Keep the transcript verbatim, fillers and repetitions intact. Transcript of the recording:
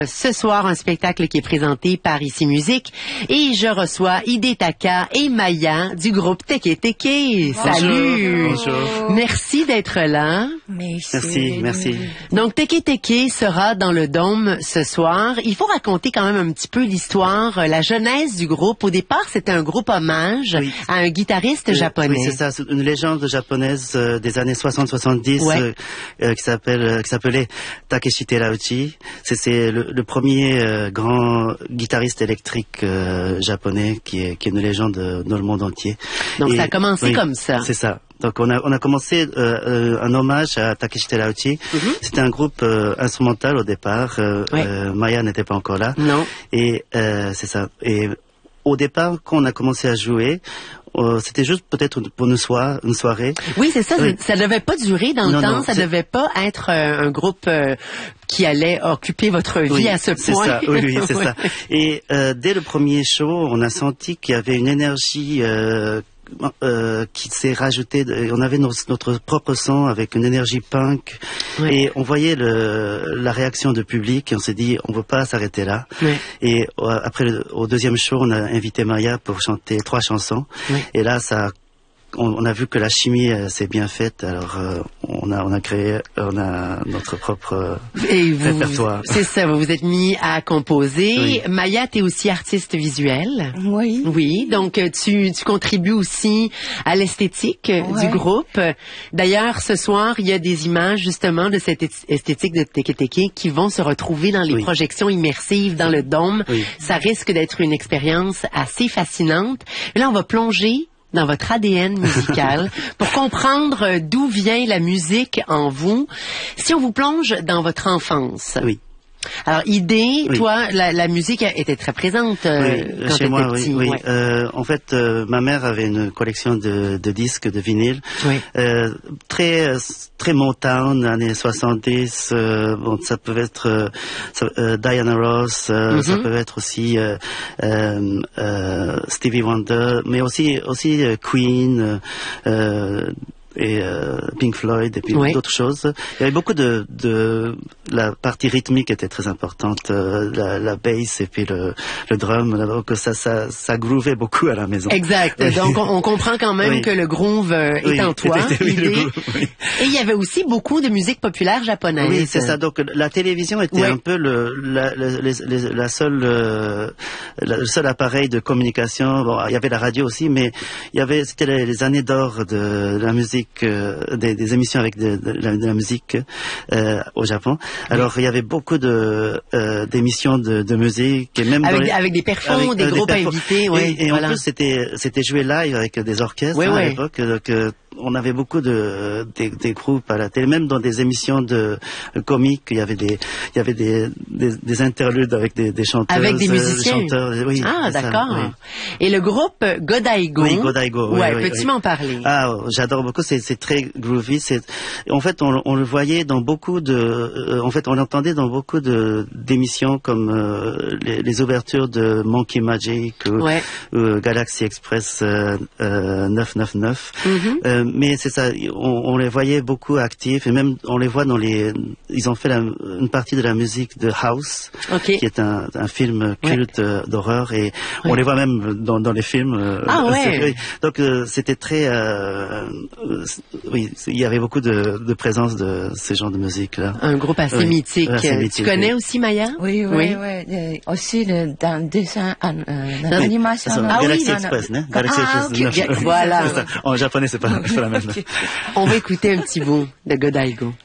Ce soir, un spectacle qui est présenté par Ici Musique et je reçois Hidetaka et Maya du groupe Teke Teke. Salut! Bonjour. Merci d'être là. Merci, merci. Donc, Teke Teke sera dans le Dôme ce soir. Il faut raconter quand même un petit peu l'histoire, la genèse du groupe. Au départ, c'était un groupe hommage oui. à un guitariste oui, japonais. Oui, c'est ça, c'est une légende japonaise euh, des années soixante soixante-dix ouais. euh, euh, qui s'appelle, euh, qui s'appelait Takeshi Terauchi. C'est, c'est le, le premier euh, grand guitariste électrique euh, japonais qui est, qui est une légende euh, dans le monde entier. Donc, Et, ça a commencé oui, comme ça. C'est ça. Donc on a on a commencé euh, euh, un hommage à Takeshi Terauchi. Mm-hmm. C'était un groupe euh, instrumental au départ. Euh, ouais. euh, Maya n'était pas encore là. Non. Et euh, c'est ça. Et au départ, quand on a commencé à jouer, euh, c'était juste peut-être pour une soirée, une soirée. Oui, c'est ça. Oui. Ça devait pas durer dans le non, temps. Non, ça c'est... devait pas être euh, un groupe euh, qui allait occuper votre vie oui, à ce c'est point. Ça. Oui, oui, c'est oui. ça. Et euh, dès le premier show, on a senti qu'il y avait une énergie euh, Euh, qui s'est rajouté. On avait nos, notre propre son avec une énergie punk ouais. et on voyait le, la réaction du public et on s'est dit on ne veut pas s'arrêter là. Ouais. Et euh, après le, au deuxième show on a invité Maya pour chanter trois chansons ouais. et là ça On, on a vu que la chimie euh, s'est bien faite, alors euh, on a on a créé, on a notre propre euh, Et vous, répertoire. C'est ça, vous vous êtes mis à composer. Oui. Maya, t'es aussi artiste visuelle. Oui. Oui, donc tu tu contribues aussi à l'esthétique ouais. du groupe. D'ailleurs, ce soir, il y a des images justement de cette esthétique de Teke Teke qui vont se retrouver dans les oui. projections immersives dans le Dôme. Oui. Ça risque d'être une expérience assez fascinante. Là, on va plonger dans votre A D N musical pour comprendre d'où vient la musique en vous. Si on vous plonge dans votre enfance. Oui. Alors, Idée, oui. toi, la, la musique était très présente euh, oui, quand chez moi, petit. Oui, oui. Ouais. Euh, en fait, euh, ma mère avait une collection de, de disques, de vinyles, oui. euh, très très Motown, années soixante-dix. Euh, bon, ça peut être euh, ça, euh, Diana Ross, euh, mm-hmm. ça peut être aussi euh, euh, euh, Stevie Wonder, mais aussi aussi euh, Queen. Euh, et euh, Pink Floyd et puis oui. d'autres choses. Il y avait beaucoup de, de la partie rythmique était très importante, euh, la, la bass et puis le, le drum, donc ça, ça, ça groovait beaucoup à la maison. Exact. Oui. Donc on, on comprend quand même oui. que le groove euh, est oui. en toi. Oui, groove, oui. Et il y avait aussi beaucoup de musique populaire japonaise. Oui, c'est ça. Donc la télévision était oui. un peu le, la, la, la, la seule, euh, la, le seul appareil de communication. Bon, il y avait la radio aussi, mais il y avait c'était les, les années d'or de, de la musique. Euh, des, des émissions avec de, de, de, la, de la musique euh, au Japon. Alors oui. il y avait beaucoup de euh, d'émissions de, de musique et même avec, dans les, avec des perfons, avec, des euh, groupes des invités. Ouais, et et voilà. en plus c'était c'était joué live avec des orchestres oui, hein, oui. à l'époque. Donc euh, on avait beaucoup de des, des groupes à la télé, même dans des émissions de euh, comiques. Il y avait des il y avait des des, des interludes avec des, des chanteurs, avec des musiciens. Des chanteurs, oui, ah d'accord. Ça, oui. Et le groupe Godaigo. Oui, Godaigo. Oui, ouais, oui, peux-tu oui. m'en parler? Ah, j'adore beaucoup. C'est c'est très groovy. C'est en fait on, on le voyait dans beaucoup de euh, en fait on l'entendait dans beaucoup de d'émissions comme euh, les, les ouvertures de Monkey Magic ou, ouais. ou Galaxy Express euh, euh, neuf cent quatre-vingt-neuf. Mm-hmm. Euh, mais c'est ça, on, on les voyait beaucoup actifs et même on les voit dans les ils ont fait la, une partie de la musique de House, okay. qui est un, un film culte ouais. d'horreur et ouais. on les voit même dans, dans les films. Euh, ah ouais. Donc euh, c'était très euh, oui, il y avait beaucoup de, de présence de ce genre de musique-là. Un groupe assez, oui, mythique. assez mythique. Tu connais oui. aussi aussi, Maya? Oui, oui, oui. oui. Euh, aussi le, dans le dessin, euh, dans l'animation. Ah, Galaxy oui, Express, non? Galaxy ah, Express. Okay. Voilà. En japonais, c'est pas, pas la même. On va écouter un petit bout de Godaigo.